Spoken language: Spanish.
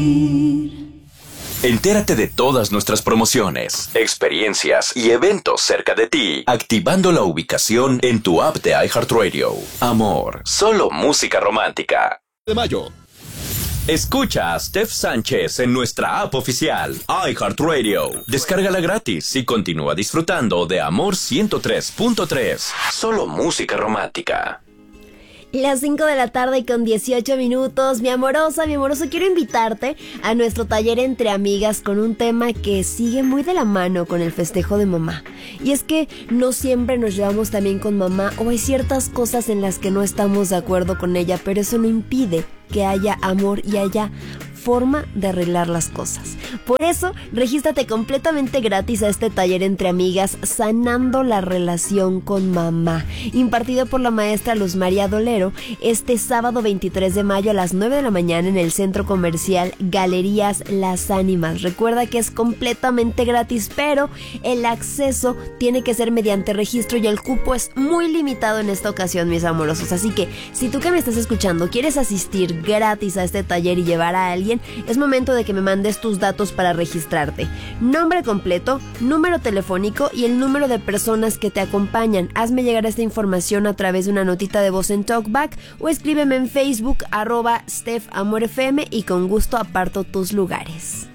Entérate de todas nuestras promociones, experiencias y eventos cerca de ti, activando la ubicación en tu app de iHeartRadio. Amor, solo música romántica. De mayo. Escucha a Steph Sánchez en nuestra app oficial, iHeartRadio. Descárgala gratis y continúa disfrutando de Amor 103.3. Solo música romántica. Las 5 de la tarde con 18 minutos. Mi amorosa, mi amoroso, quiero invitarte a nuestro taller entre amigas con un tema que sigue muy de la mano con el festejo de mamá. Y es que no siempre nos llevamos también con mamá, o hay ciertas cosas en las que no estamos de acuerdo con ella, pero eso no impide que haya amor y haya forma de arreglar las cosas. Por eso, regístrate completamente gratis a este taller entre amigas, Sanando la Relación con Mamá, impartido por la maestra Luz María Dolero, este sábado 23 de mayo a las 9 de la mañana en el Centro Comercial Galerías Las Ánimas. Recuerda que es completamente gratis, pero el acceso tiene que ser mediante registro y el cupo es muy limitado en esta ocasión, mis amorosos. Así que, si tú que me estás escuchando quieres asistir gratis a este taller y llevar a alguien, es momento de que me mandes tus datos para registrarte. Nombre completo, número telefónico y el número de personas que te acompañan. Hazme llegar esta información a través de una notita de voz en Talkback o escríbeme en Facebook @StephAmorFM y con gusto aparto tus lugares.